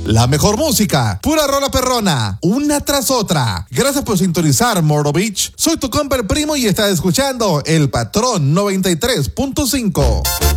La mejor música, pura rola perrona, una tras otra. Gracias por sintonizar Murdo Beach. Soy tu compa el primo y estás escuchando El Patrón 93.5.